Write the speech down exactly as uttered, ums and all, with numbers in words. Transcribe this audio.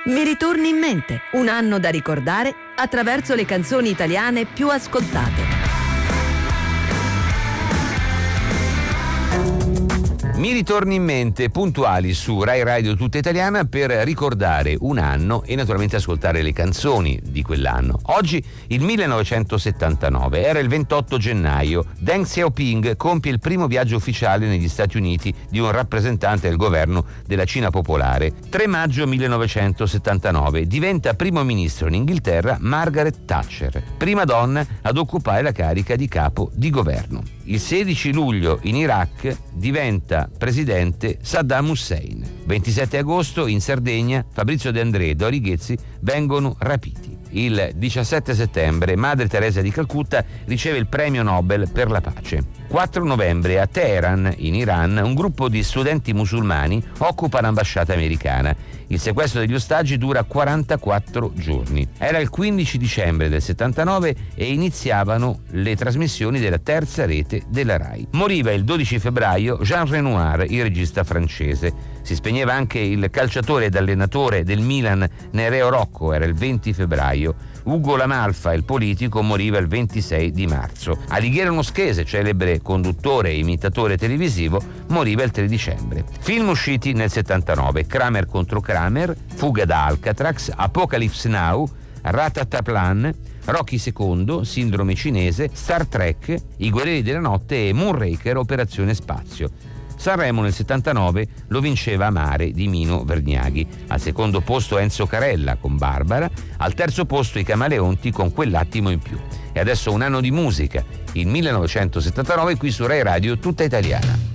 Mi ritorni in mente, un anno da ricordare attraverso le canzoni italiane più ascoltate. Mi ritorni in mente, puntuali su Rai Radio Tutta Italiana per ricordare un anno e naturalmente ascoltare le canzoni di quell'anno. Oggi il millenovecentosettantanove, era il ventotto gennaio. Deng Xiaoping compie il primo viaggio ufficiale negli Stati Uniti di un rappresentante del governo della Cina Popolare. tre maggio millenovecentosettantanove, diventa primo ministro in Inghilterra Margaret Thatcher, prima donna ad occupare la carica di capo di governo. Il sedici luglio in Iraq diventa presidente Saddam Hussein. ventisette agosto in Sardegna Fabrizio De André e Dori Ghezzi vengono rapiti. Il diciassette settembre Madre Teresa di Calcutta riceve il premio Nobel per la pace. quattro novembre a Teheran, in Iran, un gruppo di studenti musulmani occupa l'ambasciata americana. Il sequestro degli ostaggi dura quarantaquattro giorni. Era il quindici dicembre del settantanove e iniziavano le trasmissioni della terza rete della Rai. Moriva il dodici febbraio Jean Renoir, il regista francese. Si spegneva anche il calciatore ed allenatore del Milan Nereo Rocco, era il venti febbraio. Ugo La Malfa, il politico, moriva il ventisei di marzo. Alighiero Noschese, celebre conduttore e imitatore televisivo, moriva il tre dicembre. Film usciti nel settantanove: Kramer contro Kramer, Fuga da Alcatraz, Apocalypse Now, Ratataplan, Rocky secondo, Sindrome cinese, Star Trek, I guerrieri della notte e Moonraker, Operazione Spazio. Sanremo nel settantanove lo vinceva Amare di Mino Vergnaghi. Al secondo posto Enzo Carella con Barbara, al terzo posto i Camaleonti con Quell'attimo in più. E adesso un anno di musica, il millenovecentosettantanove qui su Rai Radio Tutta Italiana.